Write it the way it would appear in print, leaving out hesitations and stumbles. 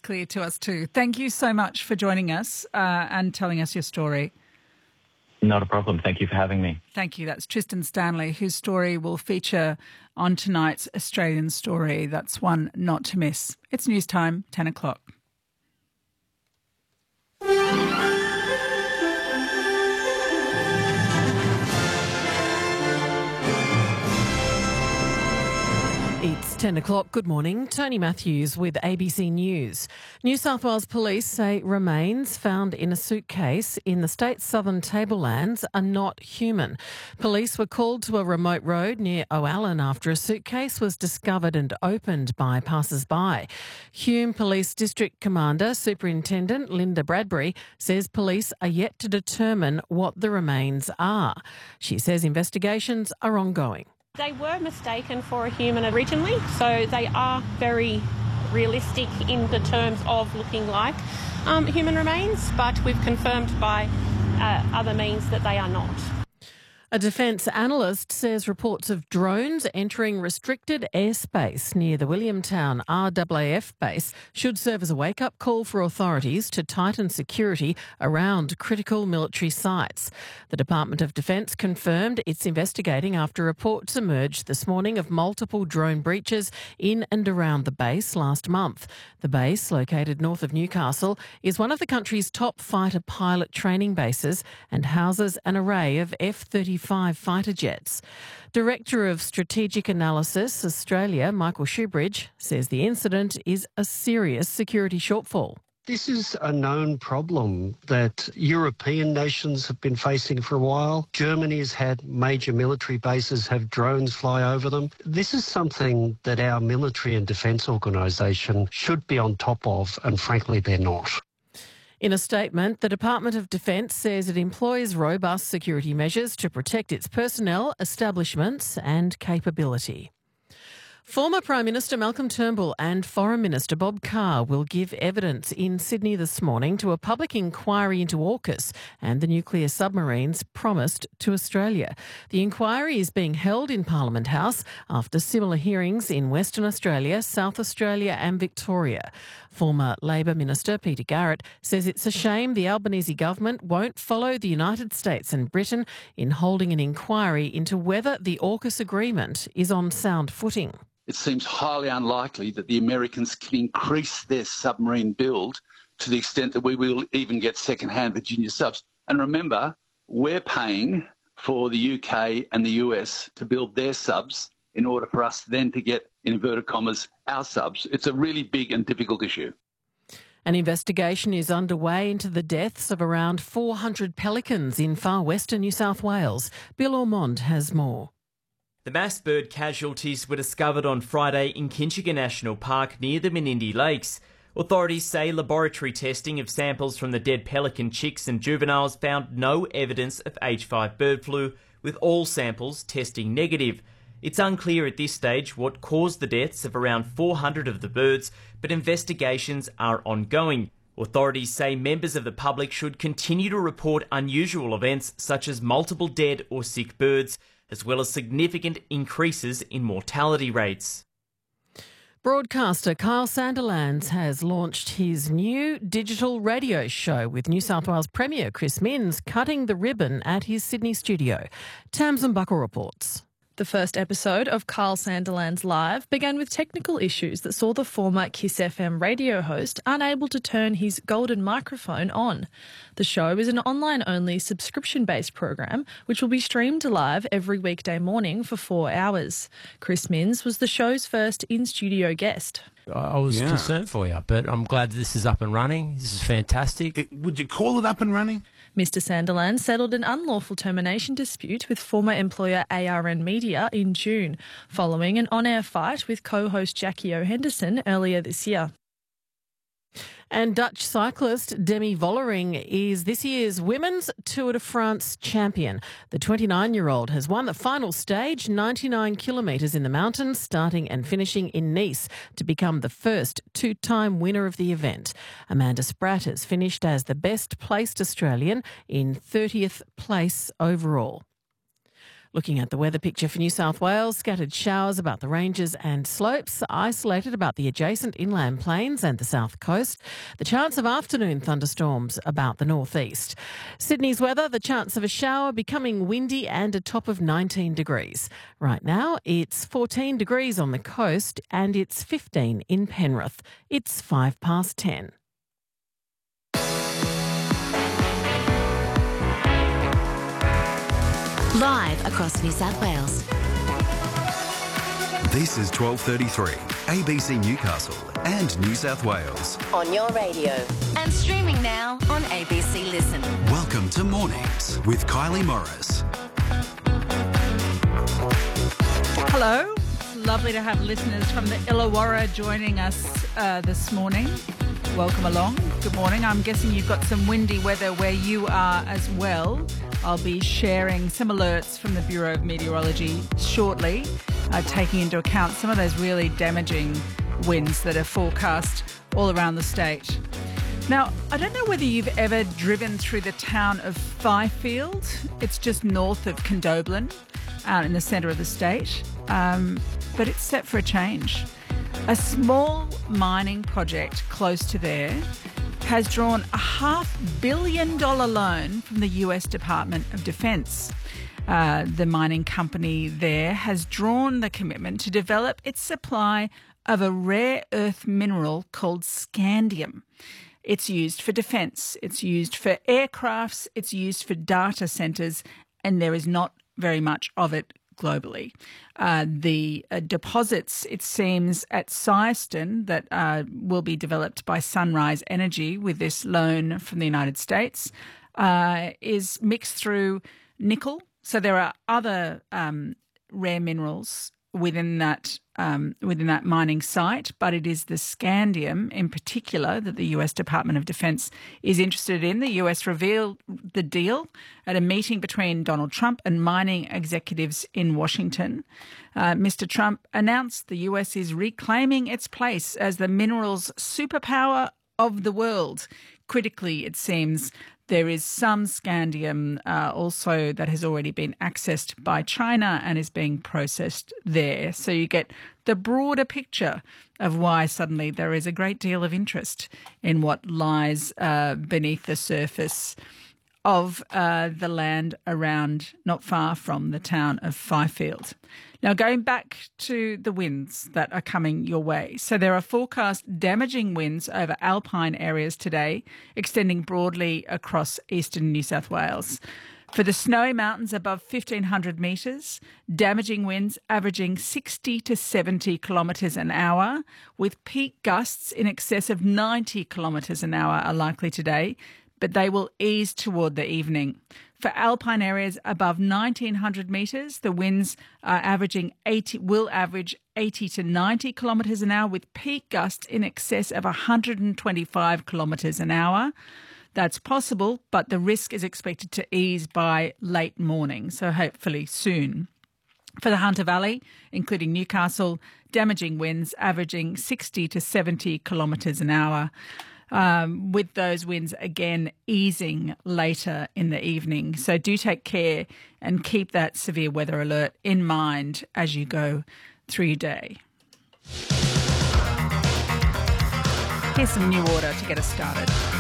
clear to us too. Thank you so much for joining us and telling us your story. Not a problem. Thank you for having me. Thank you. That's Tristan Stanley, whose story will feature on tonight's Australian Story. That's one not to miss. It's news time, 10 o'clock. It's 10 o'clock. Good morning. Tony Matthews with ABC News. New South Wales Police say remains found in a suitcase in the state's southern tablelands are not human. Police were called to a remote road near O'Allen after a suitcase was discovered and opened by passers-by. Hume Police District Commander Superintendent Linda Bradbury says police are yet to determine what the remains are. She says investigations are ongoing. They were mistaken for a human originally, so they are very realistic in the terms of looking like human remains, but we've confirmed by other means that they are not. A defence analyst says reports of drones entering restricted airspace near the Williamtown RAAF base should serve as a wake-up call for authorities to tighten security around critical military sites. The Department of Defence confirmed it's investigating after reports emerged this morning of multiple drone breaches in and around the base last month. The base, located north of Newcastle, is one of the country's top fighter pilot training bases and houses an array of F-35 fighter jets. Director of Strategic Analysis Australia, Michael Shoebridge, says the incident is a serious security shortfall. This is a known problem that European nations have been facing for a while. Germany has had major military bases have drones fly over them. This is something that our military and defence organisation should be on top of, and frankly, they're not. In a statement, the Department of Defence says it employs robust security measures to protect its personnel, establishments and capability. Former Prime Minister Malcolm Turnbull and Foreign Minister Bob Carr will give evidence in Sydney this morning to a public inquiry into AUKUS and the nuclear submarines promised to Australia. The inquiry is being held in Parliament House after similar hearings in Western Australia, South Australia and Victoria. Former Labor Minister Peter Garrett says it's a shame the Albanese government won't follow the United States and Britain in holding an inquiry into whether the AUKUS agreement is on sound footing. It seems highly unlikely that the Americans can increase their submarine build to the extent that we will even get second-hand Virginia subs. And remember, we're paying for the UK and the US to build their subs in order for us then to get, in inverted commas, our subs. It's a really big and difficult issue. An investigation is underway into the deaths of around 400 pelicans in far western New South Wales. Bill Ormond has more. The mass bird casualties were discovered on Friday in Kinchega National Park near the Menindee Lakes. Authorities say laboratory testing of samples from the dead pelican chicks and juveniles found no evidence of H5 bird flu, with all samples testing negative. It's unclear at this stage what caused the deaths of around 400 of the birds, but investigations are ongoing. Authorities say members of the public should continue to report unusual events such as multiple dead or sick birds, as well as significant increases in mortality rates. Broadcaster Kyle Sandilands has launched his new digital radio show with New South Wales Premier Chris Minns cutting the ribbon at his Sydney studio. Tamsin Buckle reports. The first episode of Kyle Sandilands Live began with technical issues that saw the former Kiss FM radio host unable to turn his golden microphone on. The show is an online-only subscription-based program which will be streamed live every weekday morning for 4 hours. Chris Minns was the show's first in-studio guest. I was concerned for you, but I'm glad this is up and running. This is fantastic. Would you call it up and running? Mr Sandilands settled an unlawful termination dispute with former employer ARN Media in June, following an on-air fight with co-host Jackie O. Henderson earlier this year. And Dutch cyclist Demi Vollering is this year's Women's Tour de France champion. The 29-year-old has won the final stage, 99 kilometres in the mountains, starting and finishing in Nice to become the first two-time winner of the event. Amanda Spratt has finished as the best-placed Australian in 30th place overall. Looking at the weather picture for New South Wales, scattered showers about the ranges and slopes, isolated about the adjacent inland plains and the south coast. The chance of afternoon thunderstorms about the northeast. Sydney's weather, the chance of a shower, becoming windy and a top of 19 degrees. Right now, it's 14 degrees on the coast and it's 15 in Penrith. It's 10:05. Live across New South Wales. This is 12:33, ABC Newcastle and New South Wales. On your radio. And streaming now on ABC Listen. Welcome to Mornings with Kylie Morris. Hello. It's lovely to have listeners from the Illawarra joining us this morning. Welcome along. Good morning. I'm guessing you've got some windy weather where you are as well. I'll be sharing some alerts from the Bureau of Meteorology shortly, taking into account some of those really damaging winds that are forecast all around the state. Now, I don't know whether you've ever driven through the town of Fifield. It's just north of Condobolin, out in the centre of the state, but it's set for a change. A small mining project close to there has drawn a $500 million loan from the US Department of Defence. The mining company there has drawn the commitment to develop its supply of a rare earth mineral called scandium. It's used for defence, it's used for aircrafts, it's used for data centres, and there is not very much of it globally. The deposits, it seems, at Syerston that will be developed by Sunrise Energy with this loan from the United States is mixed through nickel. So there are other rare minerals within that mining site, but it is the scandium in particular that the US Department of Defense is interested in. The US revealed the deal at a meeting between Donald Trump and mining executives in Washington. Mr. Trump announced the US is reclaiming its place as the minerals superpower of the world. Critically, it seems, there is some scandium also that has already been accessed by China and is being processed there. So you get the broader picture of why suddenly there is a great deal of interest in what lies beneath the surface of the land around, not far from the town of Fifield. Now, going back to the winds that are coming your way. So there are forecast damaging winds over alpine areas today, extending broadly across eastern New South Wales. For the snowy mountains above 1,500 metres, damaging winds averaging 60 to 70 kilometres an hour, with peak gusts in excess of 90 kilometres an hour are likely today, but they will ease toward the evening. For alpine areas above 1,900 metres, the winds are will average 80 to 90 kilometres an hour, with peak gusts in excess of 125 kilometres an hour. That's possible, but the risk is expected to ease by late morning, so hopefully soon. For the Hunter Valley, including Newcastle, damaging winds averaging 60 to 70 kilometres an hour. With those winds again easing later in the evening. So do take care and keep that severe weather alert in mind as you go through your day. Here's some New Order to get us started.